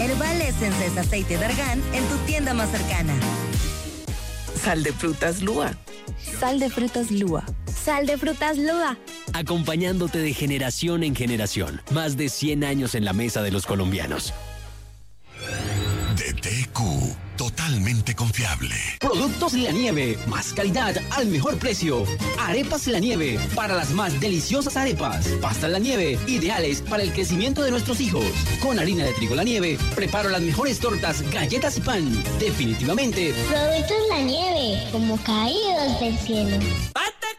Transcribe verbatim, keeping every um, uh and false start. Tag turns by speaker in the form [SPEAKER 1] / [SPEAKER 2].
[SPEAKER 1] Herbal Essence es aceite de argán en tu tienda más cercana.
[SPEAKER 2] Sal de frutas Lua.
[SPEAKER 3] Sal de frutas Lua.
[SPEAKER 4] Sal de frutas Lua.
[SPEAKER 5] Acompañándote de generación en generación. Más de cien años en la mesa de los colombianos.
[SPEAKER 6] D T Q, totalmente confiable.
[SPEAKER 7] Productos La Nieve, más calidad al mejor precio. Arepas La Nieve, para las más deliciosas arepas. Pastas La Nieve, ideales para el crecimiento de nuestros hijos. Con harina de trigo La Nieve, preparo las mejores tortas, galletas y pan. Definitivamente.
[SPEAKER 4] Productos La Nieve, como caídos del cielo.